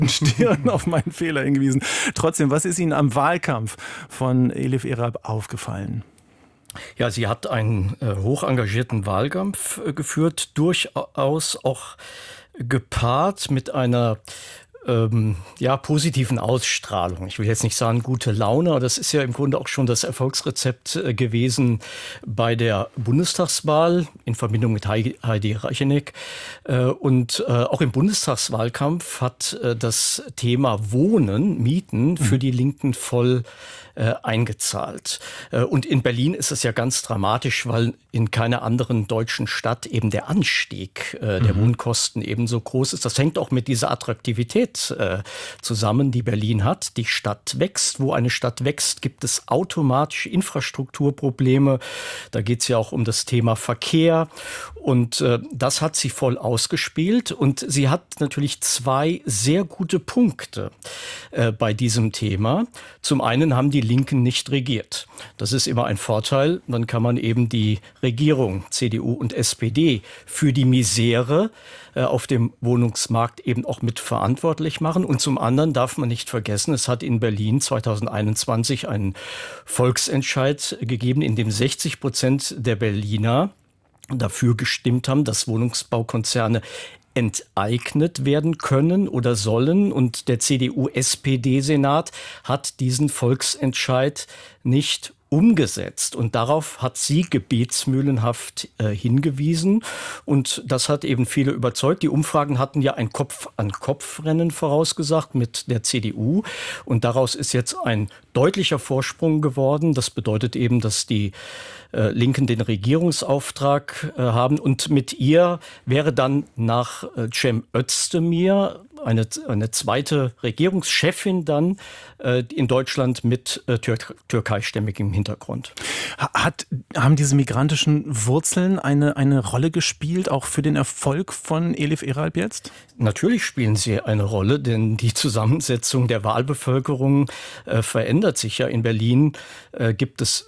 gerunzelten Stirn auf meinen Fehler hingewiesen. Trotzdem, was ist Ihnen am Wahlkampf von Elif Eralp aufgefallen? Ja, sie hat einen hoch engagierten Wahlkampf geführt, durchaus auch gepaart mit einer positiven Ausstrahlung. Ich will jetzt nicht sagen gute Laune, aber das ist ja im Grunde auch schon das Erfolgsrezept gewesen bei der Bundestagswahl in Verbindung mit Heidi Reicheneck. Und auch im Bundestagswahlkampf hat das Thema Wohnen, Mieten für die Linken voll eingezahlt. Und in Berlin ist es ja ganz dramatisch, weil in keiner anderen deutschen Stadt eben der Anstieg der Wohnkosten ebenso groß ist. Das hängt auch mit dieser Attraktivität zusammen, die Berlin hat. Die Stadt wächst. Wo eine Stadt wächst, gibt es automatisch Infrastrukturprobleme. Da geht es ja auch um das Thema Verkehr. Und das hat sie voll ausgespielt. Und sie hat natürlich zwei sehr gute Punkte bei diesem Thema. Zum einen haben die Linken nicht regiert. Das ist immer ein Vorteil. Dann kann man eben die Regierung, CDU und SPD, für die Misere auf dem Wohnungsmarkt eben auch mit verantwortlich machen. Und zum anderen darf man nicht vergessen, es hat in Berlin 2021 einen Volksentscheid gegeben, in dem 60% der Berliner dafür gestimmt haben, dass Wohnungsbaukonzerne enteignet werden können oder sollen. Und der CDU-SPD-Senat hat diesen Volksentscheid nicht umgesetzt. Und darauf hat sie gebetsmühlenhaft hingewiesen. Und das hat eben viele überzeugt. Die Umfragen hatten ja ein Kopf-an-Kopf-Rennen vorausgesagt mit der CDU. Und daraus ist jetzt ein deutlicher Vorsprung geworden. Das bedeutet eben, dass die Linken den Regierungsauftrag haben. Und mit ihr wäre dann nach Cem Özdemir eine zweite Regierungschefin dann in Deutschland mit türkeistämmigem Hintergrund. Haben diese migrantischen Wurzeln eine Rolle gespielt, auch für den Erfolg von Elif Eralp jetzt? Natürlich spielen sie eine Rolle, denn die Zusammensetzung der Wahlbevölkerung verändert sich ja. In Berlin gibt es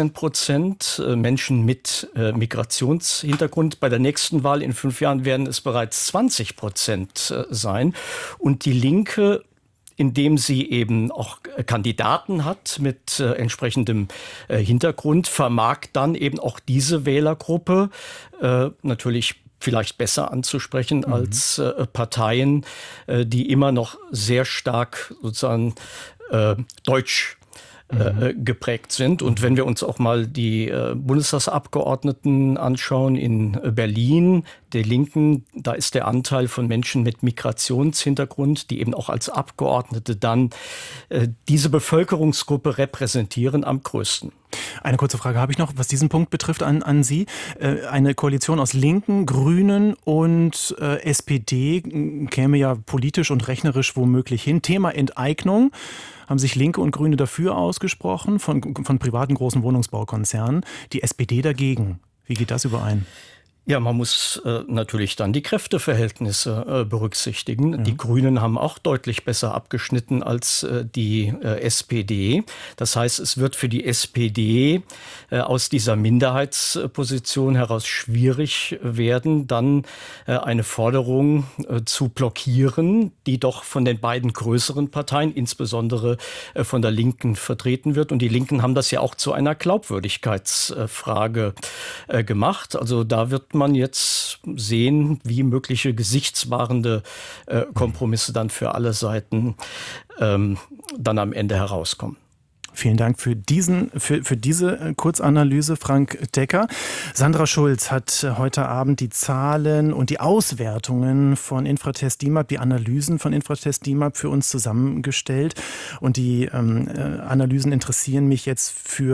14% Menschen mit Migrationshintergrund. Bei der nächsten Wahl in 5 Jahren werden es bereits 20% sein. Und die Linke, indem sie eben auch Kandidaten hat mit entsprechendem Hintergrund, vermag dann eben auch diese Wählergruppe natürlich vielleicht besser anzusprechen als Parteien, die immer noch sehr stark sozusagen deutsch geprägt sind. Und wenn wir uns auch mal die Bundestagsabgeordneten anschauen in Berlin, der Linken, da ist der Anteil von Menschen mit Migrationshintergrund, die eben auch als Abgeordnete dann diese Bevölkerungsgruppe repräsentieren, am größten. Eine kurze Frage habe ich noch, was diesen Punkt betrifft an Sie. Eine Koalition aus Linken, Grünen und SPD käme ja politisch und rechnerisch womöglich hin. Thema Enteignung. Haben sich Linke und Grüne dafür ausgesprochen, von privaten großen Wohnungsbaukonzernen, die SPD dagegen. Wie geht das überein? Ja, man muss natürlich dann die Kräfteverhältnisse berücksichtigen. Ja. Die Grünen haben auch deutlich besser abgeschnitten als die SPD. Das heißt, es wird für die SPD aus dieser Minderheitsposition heraus schwierig werden, dann eine Forderung zu blockieren, die doch von den beiden größeren Parteien, insbesondere von der Linken, vertreten wird. Und die Linken haben das ja auch zu einer Glaubwürdigkeitsfrage gemacht. Also da wird man jetzt sehen, wie mögliche gesichtswahrende Kompromisse dann für alle Seiten dann am Ende herauskommen. Vielen Dank für diese Kurzanalyse, Frank Decker. Sandra Schulz hat heute Abend die Zahlen und die Auswertungen von Infratest DIMAP, die Analysen von Infratest DIMAP für uns zusammengestellt. Und die Analysen interessieren mich jetzt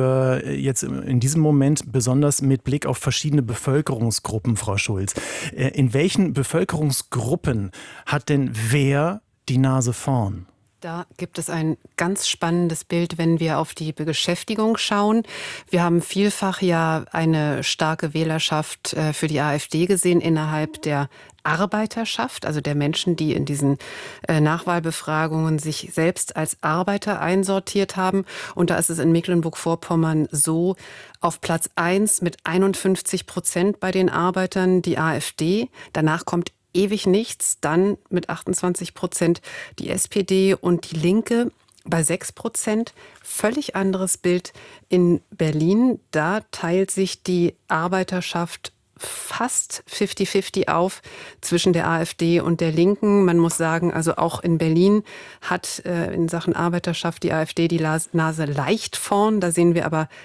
in diesem Moment besonders mit Blick auf verschiedene Bevölkerungsgruppen, Frau Schulz. In welchen Bevölkerungsgruppen hat denn wer die Nase vorn? Da gibt es ein ganz spannendes Bild, wenn wir auf die Beschäftigung schauen. Wir haben vielfach ja eine starke Wählerschaft für die AfD gesehen innerhalb der Arbeiterschaft, also der Menschen, die in diesen Nachwahlbefragungen sich selbst als Arbeiter einsortiert haben. Und da ist es in Mecklenburg-Vorpommern so, auf Platz 1 mit 51% bei den Arbeitern die AfD. Danach kommt ewig nichts. Dann mit 28% die SPD und die Linke bei 6%. Völlig anderes Bild in Berlin. Da teilt sich die Arbeiterschaft fast 50-50 auf zwischen der AfD und der Linken. Man muss sagen, also auch in Berlin hat in Sachen Arbeiterschaft die AfD die Nase leicht vorn. Da sehen wir aber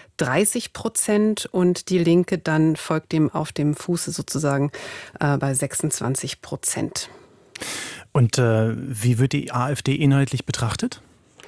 30% und die Linke dann folgt dem auf dem Fuße sozusagen bei 26%. Und wie wird die AfD inhaltlich betrachtet?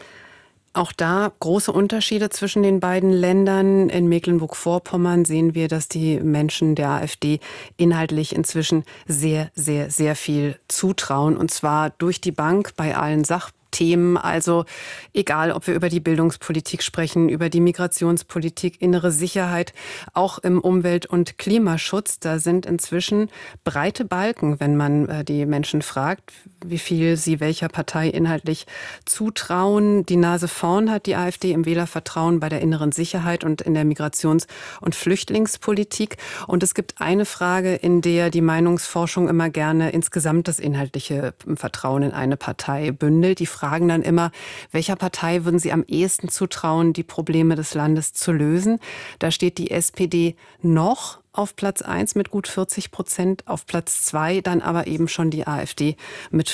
Auch da große Unterschiede zwischen den beiden Ländern. In Mecklenburg-Vorpommern sehen wir, dass die Menschen der AfD inhaltlich inzwischen sehr, sehr, sehr viel zutrauen. Und zwar durch die Bank bei allen Sachthemen. Also egal, ob wir über die Bildungspolitik sprechen, über die Migrationspolitik, innere Sicherheit, auch im Umwelt- und Klimaschutz, da sind inzwischen breite Balken, wenn man die Menschen fragt, wie viel sie welcher Partei inhaltlich zutrauen. Die Nase vorn hat die AfD im Wählervertrauen bei der inneren Sicherheit und in der Migrations- und Flüchtlingspolitik. Und es gibt eine Frage, in der die Meinungsforschung immer gerne insgesamt das inhaltliche Vertrauen in eine Partei bündelt. Die fragen dann immer, welcher Partei würden Sie am ehesten zutrauen, die Probleme des Landes zu lösen? Da steht die SPD noch auf Platz 1 mit gut 40%, auf Platz 2 dann aber eben schon die AfD mit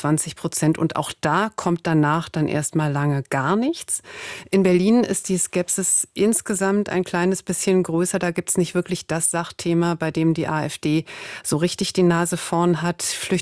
25%. Und auch da kommt danach dann erstmal lange gar nichts. In Berlin ist die Skepsis insgesamt ein kleines bisschen größer. Da gibt es nicht wirklich das Sachthema, bei dem die AfD so richtig die Nase vorn hat. Bei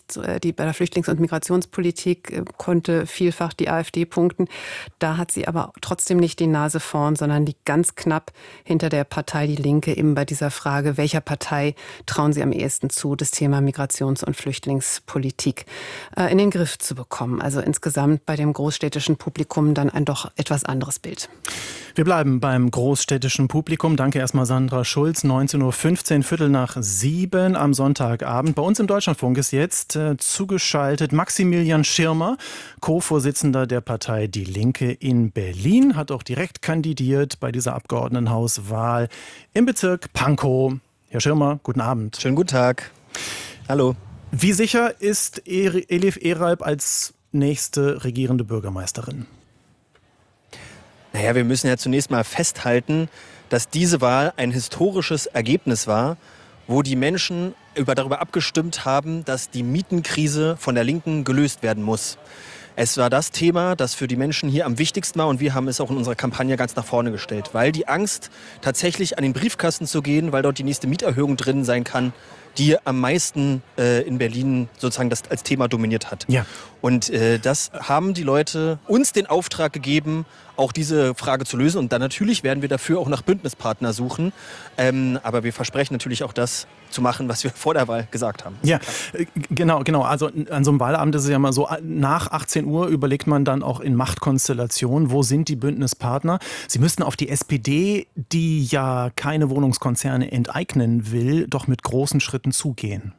der Flüchtlings- und Migrationspolitik konnte vielfach die AfD punkten. Da hat sie aber trotzdem nicht die Nase vorn, sondern liegt ganz knapp hinter der Partei Die Linke eben bei dieser Frage, welcher Partei trauen Sie am ehesten zu, das Thema Migrations- und Flüchtlingspolitik in den Griff zu bekommen. Also insgesamt bei dem großstädtischen Publikum dann ein doch etwas anderes Bild. Wir bleiben beim großstädtischen Publikum. Danke erstmal Sandra Schulz. 19.15 Uhr, 6:45 am Sonntagabend. Bei uns im Deutschlandfunk ist jetzt zugeschaltet Maximilian Schirmer, Co-Vorsitzender der Partei Die Linke in Berlin, hat auch direkt kandidiert bei dieser Abgeordnetenhauswahl im Bezirk Pankow. Herr Schirmer, guten Abend. Schönen guten Tag. Hallo. Wie sicher ist Elif Eralp als nächste regierende Bürgermeisterin? Naja, wir müssen ja zunächst mal festhalten, dass diese Wahl ein historisches Ergebnis war, wo die Menschen darüber abgestimmt haben, dass die Mietenkrise von der Linken gelöst werden muss. Es war das Thema, das für die Menschen hier am wichtigsten war und wir haben es auch in unserer Kampagne ganz nach vorne gestellt, weil die Angst, tatsächlich an den Briefkasten zu gehen, weil dort die nächste Mieterhöhung drin sein kann, die am meisten in Berlin sozusagen das als Thema dominiert hat. Ja. Und das haben die Leute uns den Auftrag gegeben, auch diese Frage zu lösen. Und dann natürlich werden wir dafür auch nach Bündnispartner suchen. Aber wir versprechen natürlich auch das zu machen, was wir vor der Wahl gesagt haben. Ja, genau. Also an so einem Wahlabend ist es ja mal so, nach 18 Uhr überlegt man dann auch in Machtkonstellationen, wo sind die Bündnispartner. Sie müssten auf die SPD, die ja keine Wohnungskonzerne enteignen will, doch mit großen Schritten zugehen.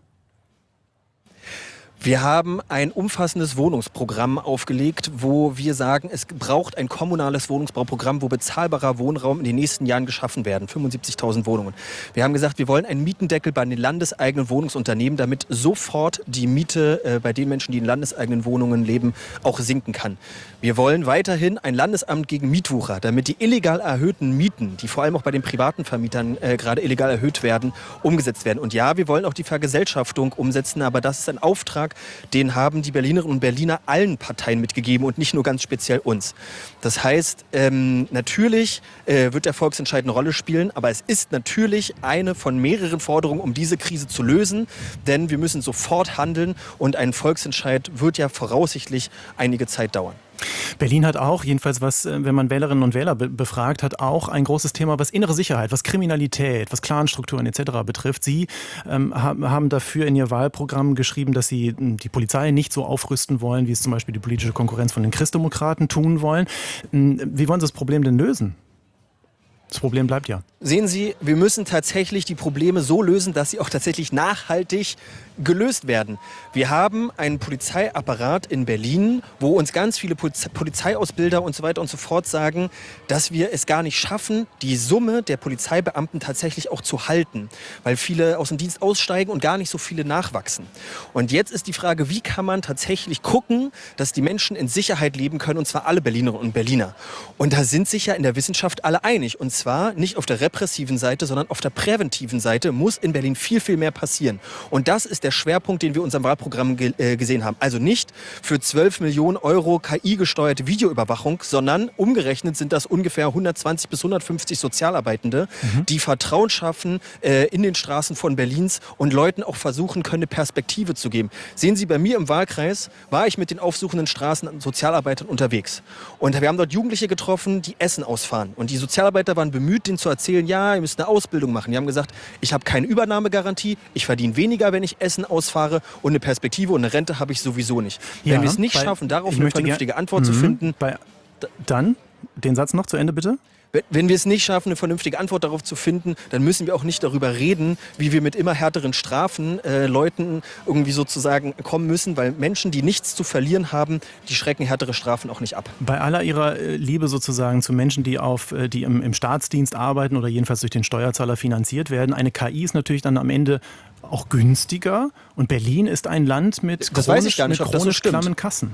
Wir haben ein umfassendes Wohnungsprogramm aufgelegt, wo wir sagen, es braucht ein kommunales Wohnungsbauprogramm, wo bezahlbarer Wohnraum in den nächsten Jahren geschaffen werden. 75.000 Wohnungen. Wir haben gesagt, wir wollen einen Mietendeckel bei den landeseigenen Wohnungsunternehmen, damit sofort die Miete bei den Menschen, die in landeseigenen Wohnungen leben, auch sinken kann. Wir wollen weiterhin ein Landesamt gegen Mietwucher, damit die illegal erhöhten Mieten, die vor allem auch bei den privaten Vermietern gerade illegal erhöht werden, umgesetzt werden. Und ja, wir wollen auch die Vergesellschaftung umsetzen, aber das ist ein Auftrag, den haben die Berlinerinnen und Berliner allen Parteien mitgegeben und nicht nur ganz speziell uns. Das heißt, natürlich wird der Volksentscheid eine Rolle spielen, aber es ist natürlich eine von mehreren Forderungen, um diese Krise zu lösen, denn wir müssen sofort handeln und ein Volksentscheid wird ja voraussichtlich einige Zeit dauern. Berlin hat auch, jedenfalls was, wenn man Wählerinnen und Wähler befragt, hat auch ein großes Thema, was innere Sicherheit, was Kriminalität, was Clanstrukturen etc. betrifft. Sie haben dafür in Ihr Wahlprogramm geschrieben, dass Sie die Polizei nicht so aufrüsten wollen, wie es zum Beispiel die politische Konkurrenz von den Christdemokraten tun wollen. Wie wollen Sie das Problem denn lösen? Das Problem bleibt ja. Sehen Sie, wir müssen tatsächlich die Probleme so lösen, dass sie auch tatsächlich nachhaltig gelöst werden. Wir haben einen Polizeiapparat in Berlin, wo uns ganz viele Polizeiausbilder und so weiter und so fort sagen, dass wir es gar nicht schaffen, die Summe der Polizeibeamten tatsächlich auch zu halten, weil viele aus dem Dienst aussteigen und gar nicht so viele nachwachsen. Und jetzt ist die Frage, wie kann man tatsächlich gucken, dass die Menschen in Sicherheit leben können, und zwar alle Berlinerinnen und Berliner. Und da sind sich ja in der Wissenschaft alle einig. Und zwar nicht auf der repressiven Seite, sondern auf der präventiven Seite muss in Berlin viel, viel mehr passieren. Und das ist der Schwerpunkt, den wir in unserem Wahlprogramm gesehen haben. Also nicht für 12 Millionen Euro KI-gesteuerte Videoüberwachung, sondern umgerechnet sind das ungefähr 120 bis 150 Sozialarbeitende, die Vertrauen schaffen in den Straßen von Berlins und Leuten auch versuchen können, eine Perspektive zu geben. Sehen Sie, bei mir im Wahlkreis war ich mit den aufsuchenden Straßen- und Sozialarbeitern unterwegs. Und wir haben dort Jugendliche getroffen, die Essen ausfahren. Und die Sozialarbeiter waren bemüht, denen zu erzählen, ja, ihr müsst eine Ausbildung machen. Die haben gesagt, ich habe keine Übernahmegarantie, ich verdiene weniger, wenn ich Essen ausfahre, und eine Perspektive und eine Rente habe ich sowieso nicht. Ja, wenn wir es nicht schaffen, darauf eine vernünftige Antwort zu finden. Dann, den Satz noch zu Ende bitte. Wenn wir es nicht schaffen, eine vernünftige Antwort darauf zu finden, dann müssen wir auch nicht darüber reden, wie wir mit immer härteren Strafen Leuten irgendwie sozusagen kommen müssen, weil Menschen, die nichts zu verlieren haben, die schrecken härtere Strafen auch nicht ab. Bei aller Ihrer Liebe sozusagen zu Menschen, die im Staatsdienst arbeiten oder jedenfalls durch den Steuerzahler finanziert werden, eine KI ist natürlich dann am Ende auch günstiger, und Berlin ist ein Land mit chronisch klammen Kassen.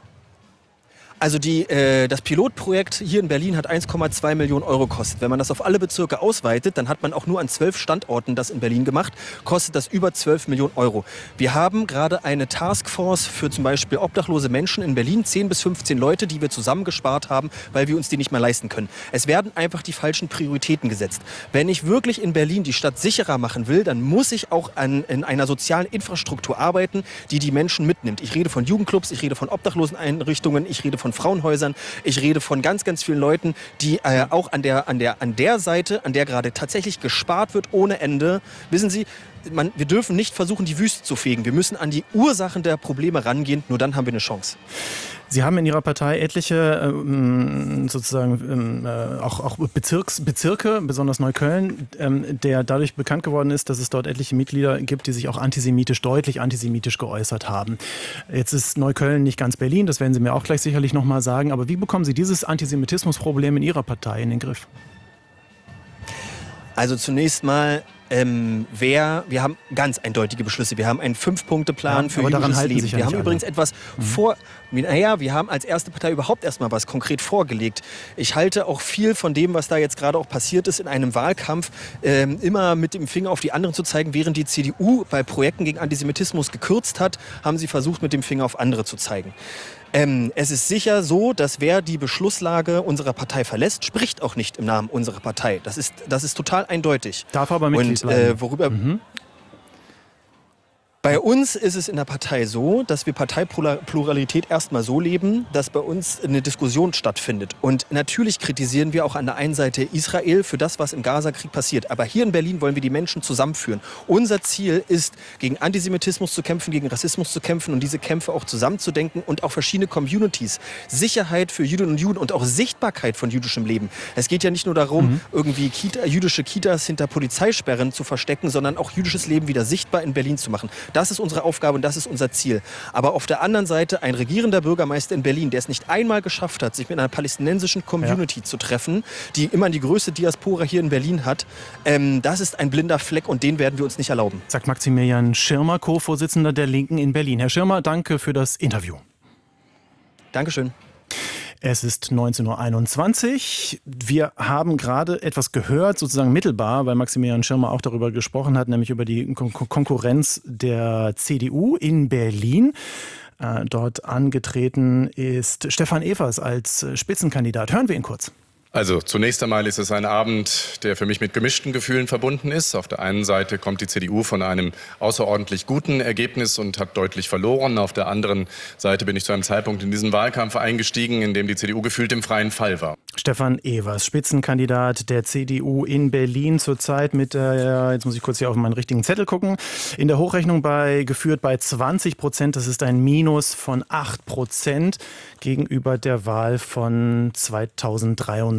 Also das Pilotprojekt hier in Berlin hat 1,2 Millionen Euro gekostet. Wenn man das auf alle Bezirke ausweitet, dann hat man auch nur an 12 Standorten das in Berlin gemacht, kostet das über 12 Millionen Euro. Wir haben gerade eine Taskforce für zum Beispiel obdachlose Menschen in Berlin, 10 bis 15 Leute, die wir zusammengespart haben, weil wir uns die nicht mehr leisten können. Es werden einfach die falschen Prioritäten gesetzt. Wenn ich wirklich in Berlin die Stadt sicherer machen will, dann muss ich auch in einer sozialen Infrastruktur arbeiten, die die Menschen mitnimmt. Ich rede von Jugendclubs, ich rede von Obdachloseneinrichtungen, ich rede von Frauenhäusern. Ich rede von ganz, ganz vielen Leuten, die auch an der Seite, an der gerade tatsächlich gespart wird ohne Ende. Wissen Sie, wir dürfen nicht versuchen, die Wüste zu fegen. Wir müssen an die Ursachen der Probleme rangehen. Nur dann haben wir eine Chance. Sie haben in Ihrer Partei etliche auch Bezirke, besonders Neukölln, der dadurch bekannt geworden ist, dass es dort etliche Mitglieder gibt, die sich auch deutlich antisemitisch geäußert haben. Jetzt ist Neukölln nicht ganz Berlin, das werden Sie mir auch gleich sicherlich noch mal sagen. Aber wie bekommen Sie dieses Antisemitismusproblem in Ihrer Partei in den Griff? Also zunächst mal, wir haben ganz eindeutige Beschlüsse. Wir haben einen 5-Punkte-Plan für jüdisches Leben. Wir haben übrigens etwas wir haben als erste Partei überhaupt erstmal was konkret vorgelegt. Ich halte auch viel von dem, was da jetzt gerade auch passiert ist in einem Wahlkampf, immer mit dem Finger auf die anderen zu zeigen. Während die CDU bei Projekten gegen Antisemitismus gekürzt hat, haben sie versucht, mit dem Finger auf andere zu zeigen. Es ist sicher so, dass wer die Beschlusslage unserer Partei verlässt, spricht auch nicht im Namen unserer Partei. Das ist total eindeutig. Darf aber Mitglied bleiben. Bei uns ist es in der Partei so, dass wir Parteipluralität erstmal so leben, dass bei uns eine Diskussion stattfindet. Und natürlich kritisieren wir auch an der einen Seite Israel für das, was im Gazakrieg passiert. Aber hier in Berlin wollen wir die Menschen zusammenführen. Unser Ziel ist, gegen Antisemitismus zu kämpfen, gegen Rassismus zu kämpfen und diese Kämpfe auch zusammenzudenken und auch verschiedene Communities. Sicherheit für Jüdinnen und Juden und auch Sichtbarkeit von jüdischem Leben. Es geht ja nicht nur darum, irgendwie jüdische Kitas hinter Polizeisperren zu verstecken, sondern auch jüdisches Leben wieder sichtbar in Berlin zu machen. Das ist unsere Aufgabe und das ist unser Ziel. Aber auf der anderen Seite ein regierender Bürgermeister in Berlin, der es nicht einmal geschafft hat, sich mit einer palästinensischen Community zu treffen, die immer die größte Diaspora hier in Berlin hat, das ist ein blinder Fleck und den werden wir uns nicht erlauben. Sagt Maximilian Schirmer, Co-Vorsitzender der Linken in Berlin. Herr Schirmer, danke für das Interview. Dankeschön. Es ist 19:21 Uhr. Wir haben gerade etwas gehört, sozusagen mittelbar, weil Maximilian Schirmer auch darüber gesprochen hat, nämlich über die Konkurrenz der CDU in Berlin. Dort angetreten ist Stefan Evers als Spitzenkandidat. Hören wir ihn kurz. Also zunächst einmal ist es ein Abend, der für mich mit gemischten Gefühlen verbunden ist. Auf der einen Seite kommt die CDU von einem außerordentlich guten Ergebnis und hat deutlich verloren. Auf der anderen Seite bin ich zu einem Zeitpunkt in diesen Wahlkampf eingestiegen, in dem die CDU gefühlt im freien Fall war. Stefan Evers, Spitzenkandidat der CDU in Berlin, zurzeit mit der, jetzt muss ich kurz hier auf meinen richtigen Zettel gucken, in der Hochrechnung geführt bei 20%. Das ist ein Minus von 8% gegenüber der Wahl von 2023.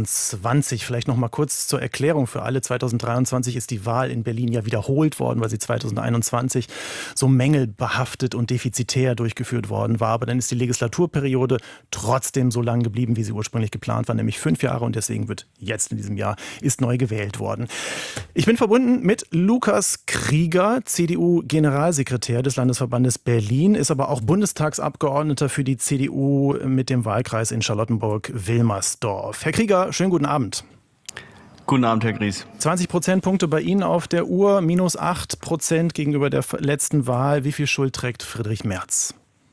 2023. Vielleicht noch mal kurz zur Erklärung für alle. 2023 ist die Wahl in Berlin ja wiederholt worden, weil sie 2021 so mängelbehaftet und defizitär durchgeführt worden war. Aber dann ist die Legislaturperiode trotzdem so lang geblieben, wie sie ursprünglich geplant war, nämlich 5 Jahre. Und deswegen wird jetzt in diesem Jahr ist neu gewählt worden. Ich bin verbunden mit Lukas Krieger, CDU-Generalsekretär des Landesverbandes Berlin, ist aber auch Bundestagsabgeordneter für die CDU mit dem Wahlkreis in Charlottenburg-Wilmersdorf. Herr Krieger, schönen guten Abend. Guten Abend, Herr Gries. 20 Prozentpunkte bei Ihnen auf der Uhr, minus 8% gegenüber der letzten Wahl. Wie viel Schuld trägt Friedrich Merz?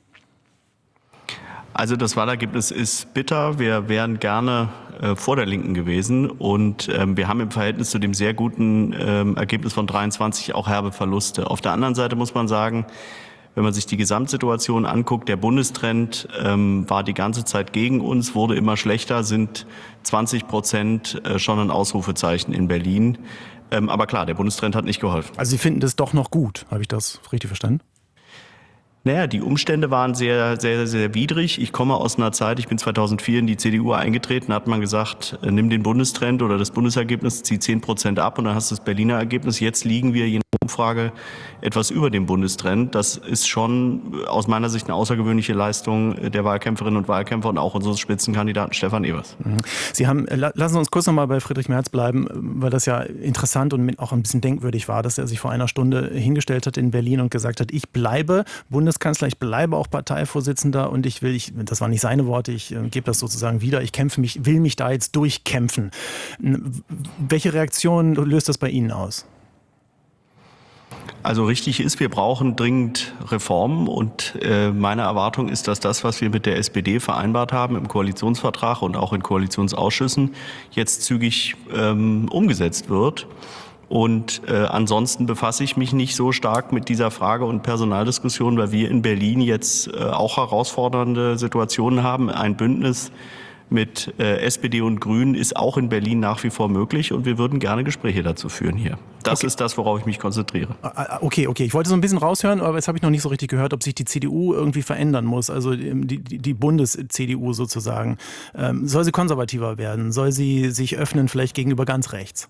Also das Wahlergebnis ist bitter. Wir wären gerne vor der Linken gewesen und wir haben im Verhältnis zu dem sehr guten Ergebnis von 23 auch herbe Verluste. Auf der anderen Seite muss man sagen, wenn man sich die Gesamtsituation anguckt, der Bundestrend war die ganze Zeit gegen uns, wurde immer schlechter, sind 20% schon ein Ausrufezeichen in Berlin. Aber klar, der Bundestrend hat nicht geholfen. Also Sie finden das doch noch gut, habe ich das richtig verstanden? Naja, die Umstände waren sehr, sehr, sehr widrig. Ich komme aus einer Zeit, ich bin 2004 in die CDU eingetreten, da hat man gesagt, nimm den Bundestrend oder das Bundesergebnis, zieh 10% ab und dann hast du das Berliner Ergebnis. Jetzt liegen wir je nach Umfrage etwas über dem Bundestrend. Das ist schon aus meiner Sicht eine außergewöhnliche Leistung der Wahlkämpferinnen und Wahlkämpfer und auch unseres Spitzenkandidaten Stefan Evers. Sie haben, lassen Sie uns kurz nochmal bei Friedrich Merz bleiben, weil das ja interessant und auch ein bisschen denkwürdig war, dass er sich vor einer Stunde hingestellt hat in Berlin und gesagt hat, ich bleibe Bundeskanzler, ich bleibe auch Parteivorsitzender und das waren nicht seine Worte, ich gebe das sozusagen wieder, will mich da jetzt durchkämpfen. Welche Reaktion löst das bei Ihnen aus? Also richtig ist, wir brauchen dringend Reformen und meine Erwartung ist, dass das, was wir mit der SPD vereinbart haben im Koalitionsvertrag und auch in Koalitionsausschüssen, jetzt zügig umgesetzt wird. Und ansonsten befasse ich mich nicht so stark mit dieser Frage und Personaldiskussion, weil wir in Berlin jetzt auch herausfordernde Situationen haben. Ein Bündnis mit SPD und Grünen ist auch in Berlin nach wie vor möglich und wir würden gerne Gespräche dazu führen hier. Das ist das, worauf ich mich konzentriere. Okay. Ich wollte so ein bisschen raushören, aber jetzt habe ich noch nicht so richtig gehört, ob sich die CDU irgendwie verändern muss, also die Bundes-CDU sozusagen. Soll sie konservativer werden? Soll sie sich öffnen vielleicht gegenüber ganz rechts?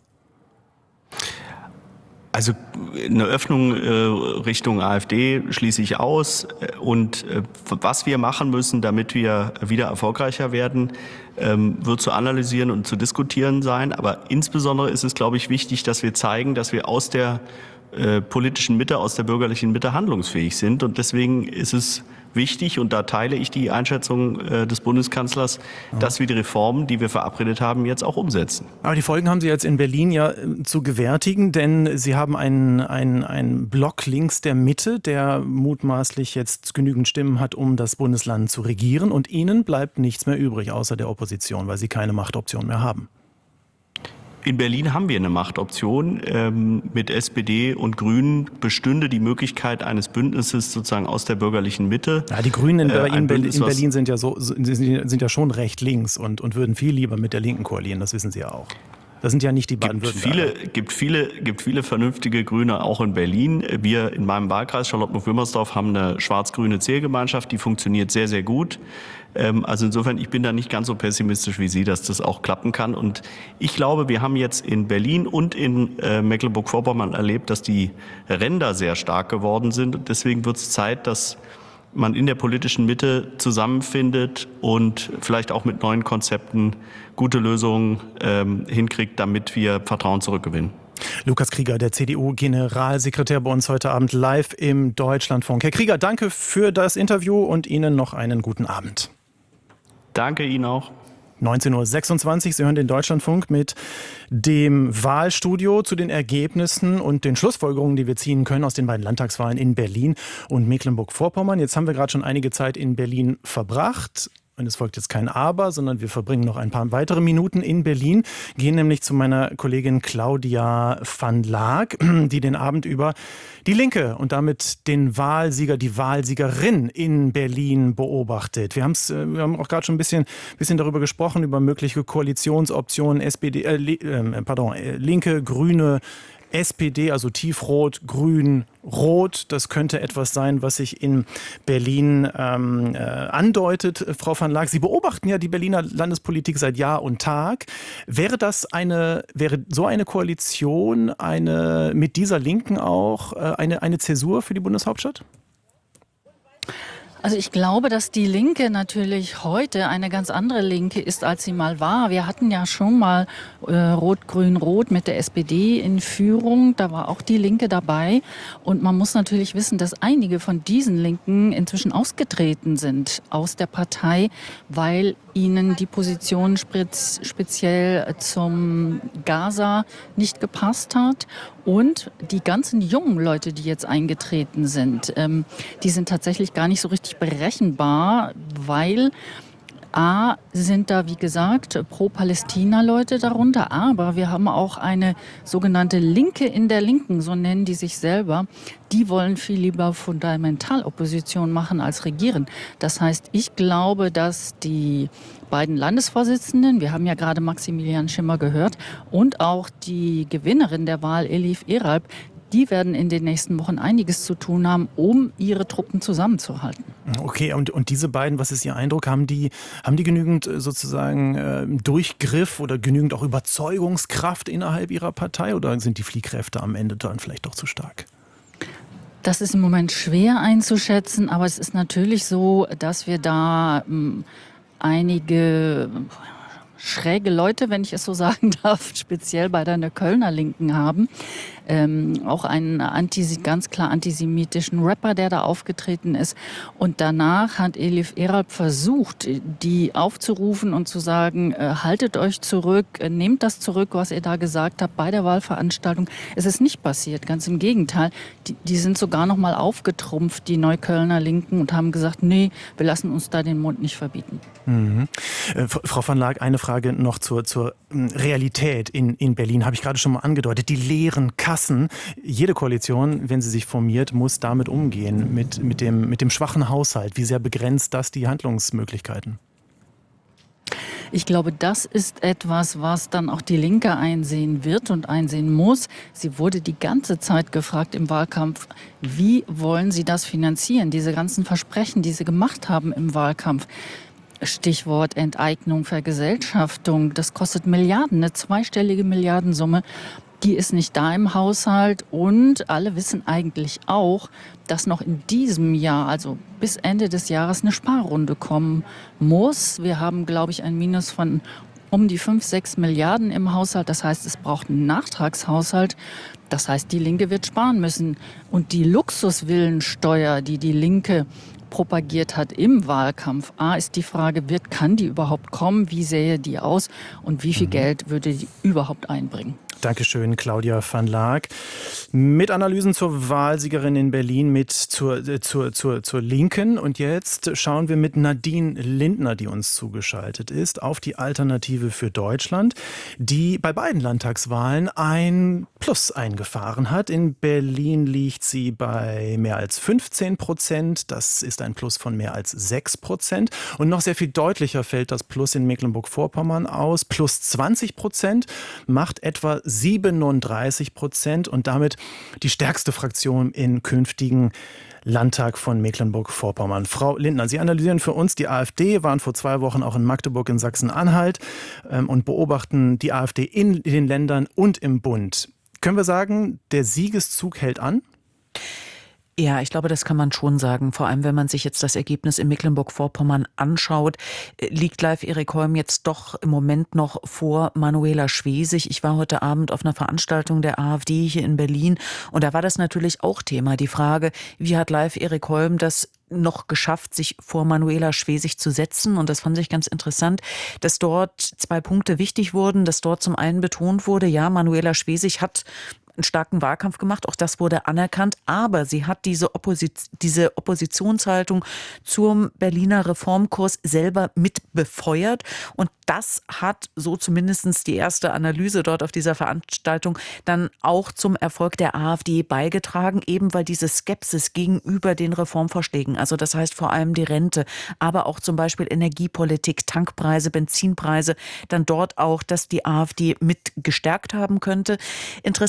Also eine Öffnung Richtung AfD schließe ich aus. Und was wir machen müssen, damit wir wieder erfolgreicher werden, wird zu analysieren und zu diskutieren sein. Aber insbesondere ist es, glaube ich, wichtig, dass wir zeigen, dass wir aus der politischen Mitte, aus der bürgerlichen Mitte handlungsfähig sind. Und deswegen ist es wichtig, und da teile ich die Einschätzung des Bundeskanzlers, dass wir die Reformen, die wir verabredet haben, jetzt auch umsetzen. Aber die Folgen haben Sie jetzt in Berlin ja zu gewärtigen, denn Sie haben einen Block links der Mitte, der mutmaßlich jetzt genügend Stimmen hat, um das Bundesland zu regieren. Und Ihnen bleibt nichts mehr übrig, außer der Opposition, weil Sie keine Machtoption mehr haben. In Berlin haben wir eine Machtoption. Mit SPD und Grünen bestünde die Möglichkeit eines Bündnisses sozusagen aus der bürgerlichen Mitte. Ja, die Grünen in Berlin sind ja schon recht links und würden viel lieber mit der Linken koalieren, das wissen Sie ja auch. Das sind ja nicht die Baden-Württemberger. Gibt viele vernünftige Grüne auch in Berlin. Wir in meinem Wahlkreis Charlottenburg-Wilmersdorf haben eine schwarz-grüne Zählgemeinschaft, die funktioniert sehr, sehr gut. Also insofern, ich bin da nicht ganz so pessimistisch wie Sie, dass das auch klappen kann. Und ich glaube, wir haben jetzt in Berlin und in Mecklenburg-Vorpommern erlebt, dass die Ränder sehr stark geworden sind. Und deswegen wird es Zeit, dass man in der politischen Mitte zusammenfindet und vielleicht auch mit neuen Konzepten gute Lösungen hinkriegt, damit wir Vertrauen zurückgewinnen. Lukas Krieger, der CDU-Generalsekretär, bei uns heute Abend live im Deutschlandfunk. Herr Krieger, danke für das Interview und Ihnen noch einen guten Abend. Danke Ihnen auch. 19.26 Uhr, Sie hören den Deutschlandfunk mit dem Wahlstudio zu den Ergebnissen und den Schlussfolgerungen, die wir ziehen können aus den beiden Landtagswahlen in Berlin und Mecklenburg-Vorpommern. Jetzt haben wir gerade schon einige Zeit in Berlin verbracht. Und es folgt jetzt kein Aber, sondern wir verbringen noch ein paar weitere Minuten in Berlin, gehen nämlich zu meiner Kollegin Claudia van Laak, die den Abend über die Linke und damit den Wahlsieger, die Wahlsiegerin in Berlin beobachtet. Wir haben auch gerade schon ein bisschen darüber gesprochen, über mögliche Koalitionsoptionen, Linke, Grüne, SPD, also tiefrot, grün, Rot, das könnte etwas sein, was sich in Berlin andeutet. Frau van Laak, Sie beobachten ja die Berliner Landespolitik seit Jahr und Tag. Wäre so eine Koalition mit dieser Linken auch eine Zäsur für die Bundeshauptstadt? Also ich glaube, dass die Linke natürlich heute eine ganz andere Linke ist, als sie mal war. Wir hatten ja schon mal Rot-Grün-Rot mit der SPD in Führung. Da war auch die Linke dabei. Und man muss natürlich wissen, dass einige von diesen Linken inzwischen ausgetreten sind aus der Partei, weil ihnen die Position speziell zum Gaza nicht gepasst hat. Und die ganzen jungen Leute, die jetzt eingetreten sind, die sind tatsächlich gar nicht so richtig berechenbar, weil sind da, wie gesagt, Pro-Palästina-Leute darunter, aber wir haben auch eine sogenannte Linke in der Linken, so nennen die sich selber. Die wollen viel lieber Fundamentalopposition machen als regieren. Das heißt, ich glaube, dass die beiden Landesvorsitzenden, wir haben ja gerade Maximilian Schimmer gehört, und auch die Gewinnerin der Wahl, Elif Eralp, die werden in den nächsten Wochen einiges zu tun haben, um ihre Truppen zusammenzuhalten. Okay, und diese beiden, was ist Ihr Eindruck? Haben die genügend sozusagen Durchgriff oder genügend auch Überzeugungskraft innerhalb ihrer Partei oder sind die Fliehkräfte am Ende dann vielleicht doch zu stark? Das ist im Moment schwer einzuschätzen, aber es ist natürlich so, dass wir da einige schräge Leute, wenn ich es so sagen darf, speziell bei der Kölner Linken haben. Auch einen ganz klar antisemitischen Rapper, der da aufgetreten ist. Und danach hat Elif Eralp versucht, die aufzurufen und zu sagen, haltet euch zurück, nehmt das zurück, was ihr da gesagt habt bei der Wahlveranstaltung. Es ist nicht passiert, ganz im Gegenteil. Die sind sogar noch mal aufgetrumpft, die Neuköllner Linken, und haben gesagt, nee, wir lassen uns da den Mund nicht verbieten. Mhm. Frau van Laak, eine Frage noch zur Realität in Berlin, habe ich gerade schon mal angedeutet. Die leeren Kassen. Jede Koalition, wenn sie sich formiert, muss damit umgehen, mit dem schwachen Haushalt. Wie sehr begrenzt das die Handlungsmöglichkeiten? Ich glaube, das ist etwas, was dann auch die Linke einsehen wird und einsehen muss. Sie wurde die ganze Zeit gefragt im Wahlkampf, wie wollen Sie das finanzieren? Diese ganzen Versprechen, die Sie gemacht haben im Wahlkampf. Stichwort Enteignung, Vergesellschaftung, das kostet Milliarden, eine zweistellige Milliardensumme. Die ist nicht da im Haushalt und alle wissen eigentlich auch, dass noch in diesem Jahr, also bis Ende des Jahres, eine Sparrunde kommen muss. Wir haben, glaube ich, ein Minus von um die 5-6 Milliarden im Haushalt. Das heißt, es braucht einen Nachtragshaushalt. Das heißt, die Linke wird sparen müssen. Und die Luxusvillensteuer, die die Linke propagiert hat im Wahlkampf. Ist die Frage, kann die überhaupt kommen? Wie sähe die aus? Und wie viel Geld würde die überhaupt einbringen? Dankeschön, Claudia van Laak. Mit Analysen zur Wahlsiegerin in Berlin, zur Linken. Und jetzt schauen wir mit Nadine Lindner, die uns zugeschaltet ist, auf die Alternative für Deutschland, die bei beiden Landtagswahlen ein Plus eingefahren hat. In Berlin liegt sie bei mehr als 15%. Das ist ein Plus von mehr als 6%. Und noch sehr viel deutlicher fällt das Plus in Mecklenburg-Vorpommern aus. Plus 20%, macht etwa 37% und damit die stärkste Fraktion im künftigen Landtag von Mecklenburg-Vorpommern. Frau Lindner, Sie analysieren für uns die AfD, waren vor 2 Wochen auch in Magdeburg in Sachsen-Anhalt und beobachten die AfD in den Ländern und im Bund. Können wir sagen, der Siegeszug hält an? Ja, ich glaube, das kann man schon sagen. Vor allem, wenn man sich jetzt das Ergebnis in Mecklenburg-Vorpommern anschaut, liegt Leif Erik Holm jetzt doch im Moment noch vor Manuela Schwesig. Ich war heute Abend auf einer Veranstaltung der AfD hier in Berlin und da war das natürlich auch Thema. Die Frage, wie hat Leif Erik Holm das noch geschafft, sich vor Manuela Schwesig zu setzen. Und das fand ich ganz interessant, dass dort 2 Punkte wichtig wurden, dass dort zum einen betont wurde, ja, Manuela Schwesig hat einen starken Wahlkampf gemacht, auch das wurde anerkannt, aber sie hat diese Oppositionshaltung zum Berliner Reformkurs selber mit befeuert und das hat, so zumindest die erste Analyse dort auf dieser Veranstaltung, dann auch zum Erfolg der AfD beigetragen, eben weil diese Skepsis gegenüber den Reformvorschlägen, also das heißt vor allem die Rente, aber auch zum Beispiel Energiepolitik, Tankpreise, Benzinpreise, dann dort auch, dass die AfD mit gestärkt haben könnte. Interessant ist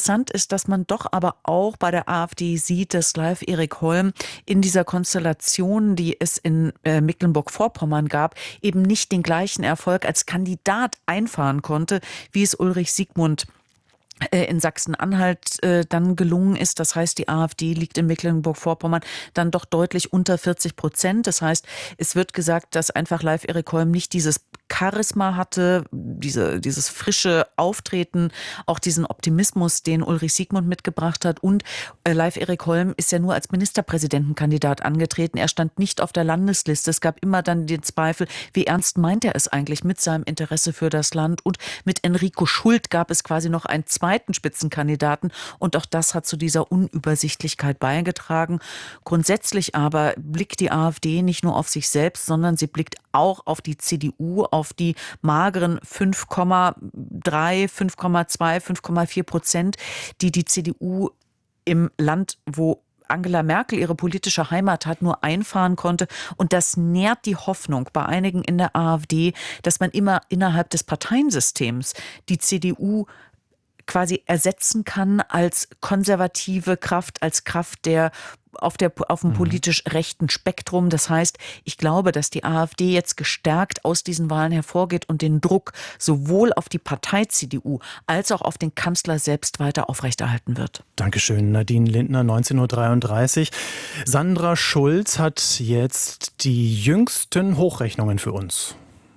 ist, dass man doch aber auch bei der AfD sieht, dass Leif Erik Holm in dieser Konstellation, die es in Mecklenburg-Vorpommern gab, eben nicht den gleichen Erfolg als Kandidat einfahren konnte, wie es Ulrich Siegmund in Sachsen-Anhalt dann gelungen ist. Das heißt, die AfD liegt in Mecklenburg-Vorpommern dann doch deutlich unter 40%. Das heißt, es wird gesagt, dass einfach Leif Erik Holm nicht dieses Charisma hatte, dieses frische Auftreten, auch diesen Optimismus, den Ulrich Siegmund mitgebracht hat. Und Leif Erik Holm ist ja nur als Ministerpräsidentenkandidat angetreten. Er stand nicht auf der Landesliste. Es gab immer dann den Zweifel, wie ernst meint er es eigentlich mit seinem Interesse für das Land. Und mit Enrico Schult gab es quasi noch einen zweiten Spitzenkandidaten. Und auch das hat zu dieser Unübersichtlichkeit beigetragen. Grundsätzlich aber blickt die AfD nicht nur auf sich selbst, sondern sie blickt auch auf die CDU, auf die mageren 5,3, 5,2, 5,4%, die die CDU im Land, wo Angela Merkel ihre politische Heimat hat, nur einfahren konnte. Und das nährt die Hoffnung bei einigen in der AfD, dass man immer innerhalb des Parteiensystems die CDU quasi ersetzen kann als konservative Kraft, als Kraft auf dem politisch rechten Spektrum. Das heißt, ich glaube, dass die AfD jetzt gestärkt aus diesen Wahlen hervorgeht und den Druck sowohl auf die Partei CDU als auch auf den Kanzler selbst weiter aufrechterhalten wird. Dankeschön, Nadine Lindner, 19.33 Uhr. Sandra Schulz hat jetzt die jüngsten Hochrechnungen für uns.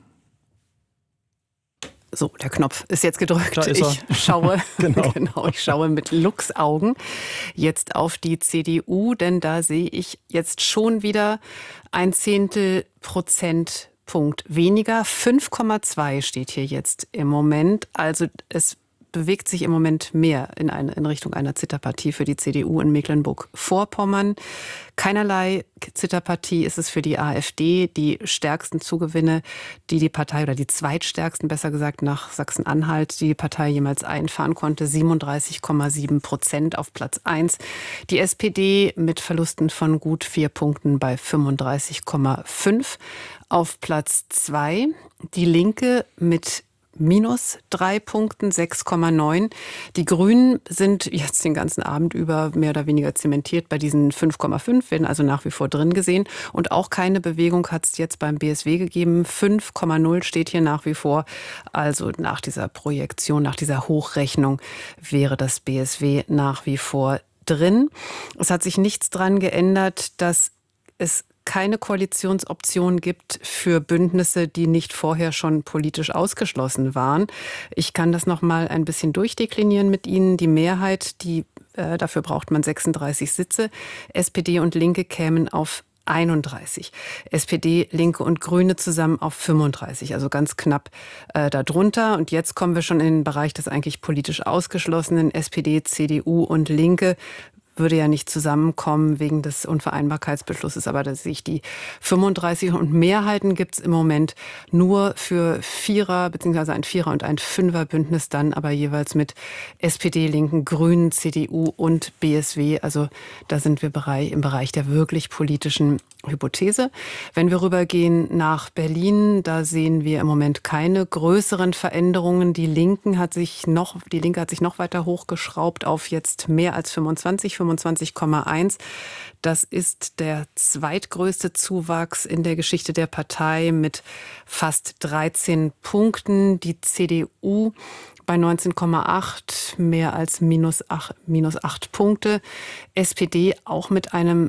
So, der Knopf ist jetzt gedrückt. Da ist er. Ich schaue, Genau. ich schaue mit Luchsaugen jetzt auf die CDU, denn da sehe ich jetzt schon wieder 0,1 Prozentpunkt weniger. 5,2 steht hier jetzt im Moment. Also es bewegt sich im Moment mehr in Richtung einer Zitterpartie für die CDU in Mecklenburg-Vorpommern. Keinerlei Zitterpartie ist es für die AfD. Die stärksten Zugewinne, die Partei, oder die zweitstärksten, besser gesagt, nach Sachsen-Anhalt, die Partei jemals einfahren konnte, 37,7% auf Platz 1. Die SPD mit Verlusten von gut 4 Punkten bei 35,5 auf Platz 2. Die Linke mit minus 3 Punkten, 6,9. Die Grünen sind jetzt den ganzen Abend über mehr oder weniger zementiert bei diesen 5,5, werden also nach wie vor drin gesehen. Und auch keine Bewegung hat es jetzt beim BSW gegeben. 5,0 steht hier nach wie vor. Also nach dieser Projektion, nach dieser Hochrechnung wäre das BSW nach wie vor drin. Es hat sich nichts dran geändert, dass es keine Koalitionsoption gibt für Bündnisse, die nicht vorher schon politisch ausgeschlossen waren. Ich kann das noch mal ein bisschen durchdeklinieren mit Ihnen. Die Mehrheit, dafür braucht man 36 Sitze. SPD und Linke kämen auf 31. SPD, Linke und Grüne zusammen auf 35, also ganz knapp darunter. Und jetzt kommen wir schon in den Bereich des eigentlich politisch Ausgeschlossenen. SPD, CDU und Linke würde ja nicht zusammenkommen wegen des Unvereinbarkeitsbeschlusses, aber da sehe ich die 35 und Mehrheiten gibt es im Moment nur für Vierer, beziehungsweise ein Vierer- und ein Fünfer-Bündnis dann, aber jeweils mit SPD, Linken, Grünen, CDU und BSW. Also da sind wir im Bereich der wirklich politischen Hypothese. Wenn wir rübergehen nach Berlin, da sehen wir im Moment keine größeren Veränderungen. Die Linke hat sich noch weiter hochgeschraubt auf jetzt mehr als 25,1. Das ist der zweitgrößte Zuwachs in der Geschichte der Partei mit fast 13 Punkten. Die CDU bei 19,8, mehr als minus 8 Punkte. SPD auch mit einem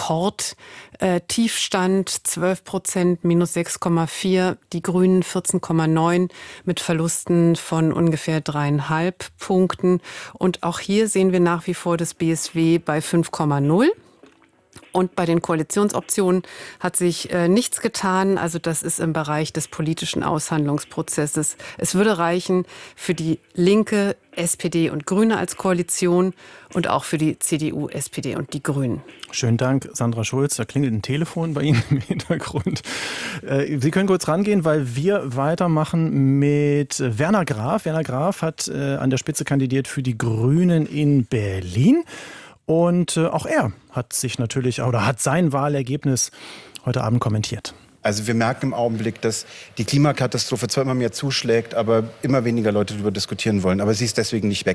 Rekordtiefstand, 12%, minus 6,4. Die Grünen 14,9 mit Verlusten von ungefähr 3,5 Punkten. Und auch hier sehen wir nach wie vor das BSW bei 5,0. Und bei den Koalitionsoptionen hat sich nichts getan. Also das ist im Bereich des politischen Aushandlungsprozesses. Es würde reichen für die Linke, SPD und Grüne als Koalition und auch für die CDU, SPD und die Grünen. Schönen Dank, Sandra Schulz. Da klingelt ein Telefon bei Ihnen im Hintergrund. Sie können kurz rangehen, weil wir weitermachen mit Werner Graf. Werner Graf hat an der Spitze kandidiert für die Grünen in Berlin. Und auch er hat sich natürlich hat sein Wahlergebnis heute Abend kommentiert. Also wir merken im Augenblick, dass die Klimakatastrophe zwar immer mehr zuschlägt, aber immer weniger Leute darüber diskutieren wollen. Aber sie ist deswegen nicht weg.